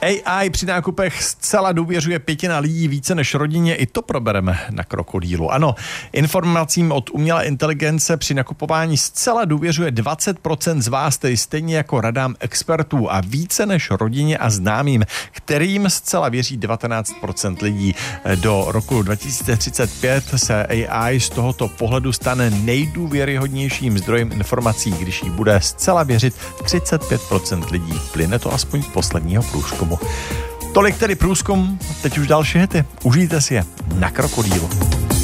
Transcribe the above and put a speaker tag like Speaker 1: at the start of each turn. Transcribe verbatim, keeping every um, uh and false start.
Speaker 1: A I při nákupech zcela důvěřuje pětina lidí více než rodině, i to probereme na Krokodýlu. Ano, informacím od umělé inteligence při nakupování zcela důvěřuje dvacet procent z vás, tedy stejně jako radám expertů, a více než rodině a známým, kterým zcela věří devatenáct procent lidí. Do roku dva tisíce třicet pět se A I z tohoto pohledu stane nejdůvěryhodnějším zdrojem informací, když jí bude zcela věřit třicet pět procent lidí. Plyne to aspoň z posledního průzkumu. Tolik tedy průzkum, teď už další hity. Užijte si je na Krokodýlu.